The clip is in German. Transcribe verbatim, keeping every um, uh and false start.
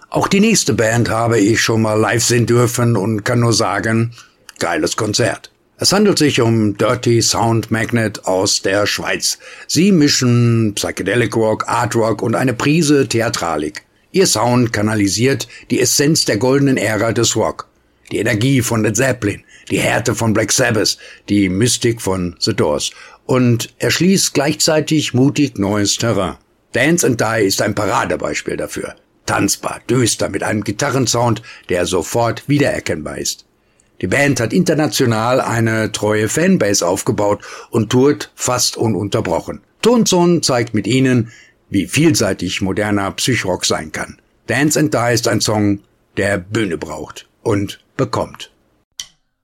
Auch die nächste Band habe ich schon mal live sehen dürfen und kann nur sagen, geiles Konzert. Es handelt sich um Dirty Sound Magnet aus der Schweiz. Sie mischen Psychedelic Rock, Art Rock und eine Prise Theatralik. Ihr Sound kanalisiert die Essenz der goldenen Ära des Rock. Die Energie von Led Zeppelin, die Härte von Black Sabbath, die Mystik von The Doors und erschließt gleichzeitig mutig neues Terrain. Dance and Die ist ein Paradebeispiel dafür. Tanzbar, düster, mit einem Gitarrensound, der sofort wiedererkennbar ist. Die Band hat international eine treue Fanbase aufgebaut und tourt fast ununterbrochen. Tonzone zeigt mit ihnen, wie vielseitig moderner Psychrock sein kann. Dance and Die ist ein Song, der Bühne braucht und bekommt.